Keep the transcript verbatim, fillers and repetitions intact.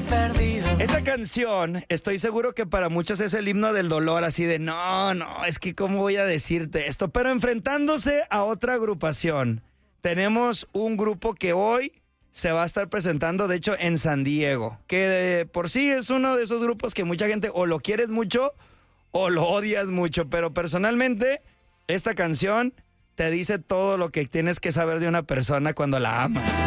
perdido. Esa canción, estoy seguro que para muchos es el himno del dolor, así de no, no, es que cómo voy a decirte esto. Pero enfrentándose a otra agrupación, tenemos un grupo que hoy se va a estar presentando, de hecho, en San Diego, que de por sí es uno de esos grupos que mucha gente o lo quieres mucho o lo odias mucho, pero personalmente esta canción te dice todo lo que tienes que saber de una persona cuando la amas.